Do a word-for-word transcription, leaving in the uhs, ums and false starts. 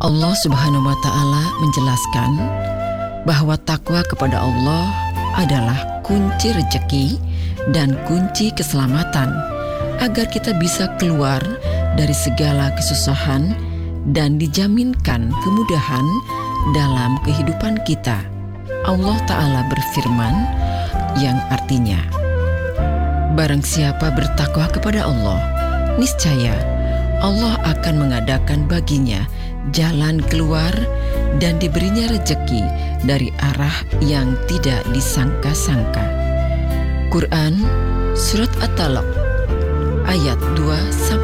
Allah Subhanahu wa Ta'ala menjelaskan bahwa takwa kepada Allah adalah kunci rezeki dan kunci keselamatan, agar kita bisa keluar dari segala kesusahan dan dijaminkan kemudahan dalam kehidupan kita. Allah Ta'ala berfirman yang artinya, barang siapa bertakwa kepada Allah, niscaya Allah akan mengadakan baginya jalan keluar dan diberinya rezeki dari arah yang tidak disangka-sangka. Quran Surat At-Talaq ayat dua sampai